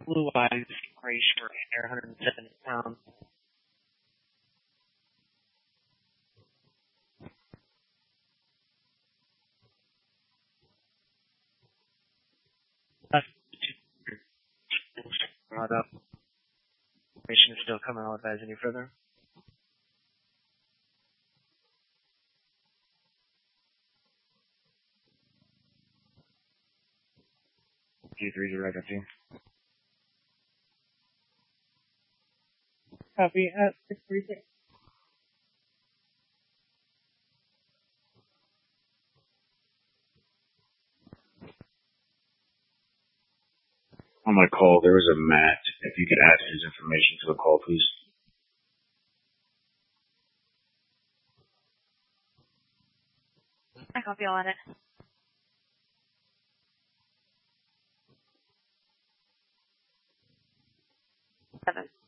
Blue eyes, gray short hair, 170 pounds. Left brought up. Information is still coming. I'll advise any further. Q3 direct up to you. Copy at 636. On my call, there was a Matt. If you could add his information to the call, please. I copy all on it. 7.